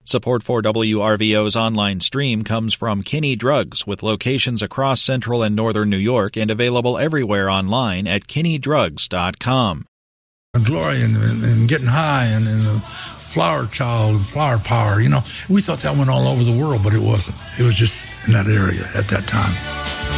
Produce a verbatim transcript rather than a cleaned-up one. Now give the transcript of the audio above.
Support for W R V O's online stream comes from Kinney Drugs, with locations across central and northern New York and available everywhere online at kinney drugs dot com. Glory and, and, and getting high and, and the flower child and flower power, you know, we thought that went all over the world, but it wasn't. It was just in that area at that time.